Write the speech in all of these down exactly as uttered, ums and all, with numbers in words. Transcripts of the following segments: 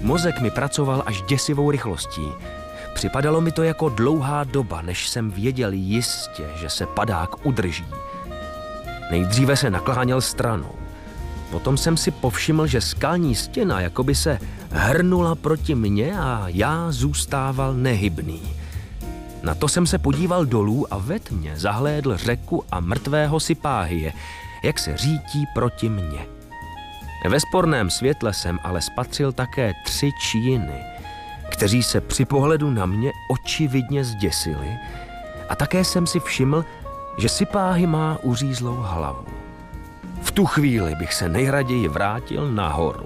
Mozek mi pracoval až děsivou rychlostí. Připadalo mi to jako dlouhá doba, než jsem věděl jistě, že se padák udrží. Nejdříve se nakláněl stranou. Potom jsem si povšiml, že skalní stěna jakoby se hrnula proti mně a já zůstával nehybný. Na to jsem se podíval dolů a ve tmě zahlédl řeku a mrtvého Sipáhie, jak se řítí proti mně. Ve sporném světle jsem ale spatřil také tři číny, kteří se při pohledu na mě očividně zděsili, a také jsem si všiml, že Sipáhy má uřízlou hlavu. V tu chvíli bych se nejraději vrátil nahoru.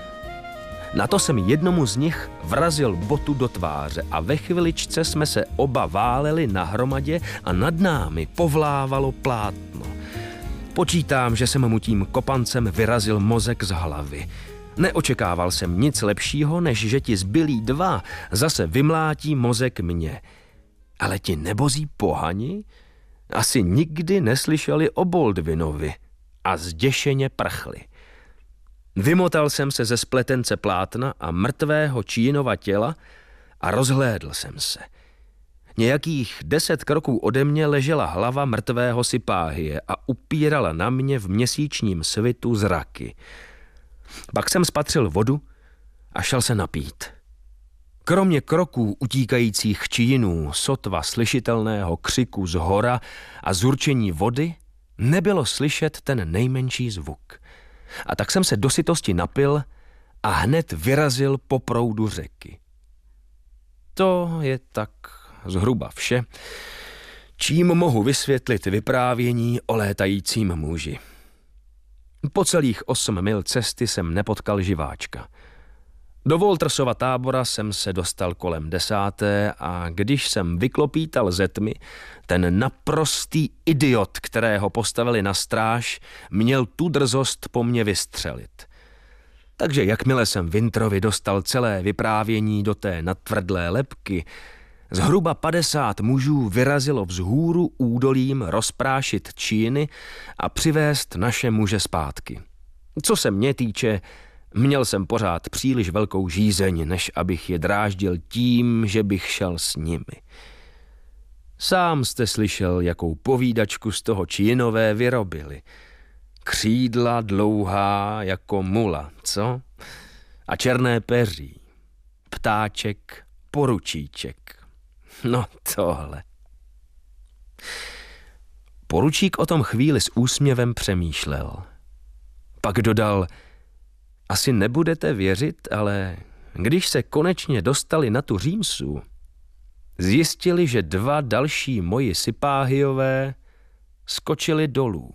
Na to jsem jednomu z nich vrazil botu do tváře a ve chviličce jsme se oba váleli na hromadě a nad námi povlávalo plátno. Počítám, že jsem mu tím kopancem vyrazil mozek z hlavy. Neočekával jsem nic lepšího, než že ti zbylí dva zase vymlátí mozek mě. Ale ti nebozí pohani asi nikdy neslyšeli o Baldwinovi a zděšeně prchli. Vymotal jsem se ze spletence plátna a mrtvého Čínova těla a rozhlédl jsem se. Nějakých deset kroků ode mě ležela hlava mrtvého Sipáhie a upírala na mě v měsíčním svitu zraky. Pak jsem spatřil vodu a šel se napít. Kromě kroků utíkajících čínů, sotva slyšitelného křiku z hora a zurčení vody, nebylo slyšet ten nejmenší zvuk. A tak jsem se do sytosti napil a hned vyrazil po proudu řeky. To je tak zhruba vše, čím mohu vysvětlit vyprávění o létajícím muži. Po celých osm mil cesty jsem nepotkal živáčka. Do Waltersova tábora jsem se dostal kolem desáté a když jsem vyklopítal ze tmy, ten naprostý idiot, kterého postavili na stráž, měl tu drzost po mně vystřelit. Takže jakmile jsem Winterovi dostal celé vyprávění do té natvrdlé lebky, zhruba padesát mužů vyrazilo vzhůru údolím rozprášit číny a přivést naše muže zpátky. Co se mě týče, měl jsem pořád příliš velkou žízeň, než abych je dráždil tím, že bych šel s nimi. Sám jste slyšel, jakou povídačku z toho Čínové vyrobili. Křídla dlouhá jako mula, co? A černé peří. Ptáček, poručíček. No tohle. Poručík o tom chvíli s úsměvem přemýšlel. Pak dodal: asi nebudete věřit, ale když se konečně dostali na tu římsu, zjistili, že dva další moji Sipáhyové skočili dolů.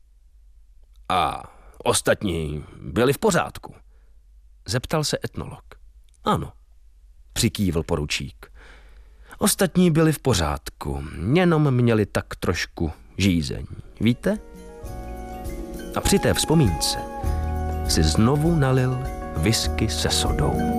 A ostatní byli v pořádku? Zeptal se etnolog. Ano, přikývl poručík. Ostatní byli v pořádku, jenom měli tak trošku žízeň, víte? A při té vzpomínce si znovu nalil whisky se sodou.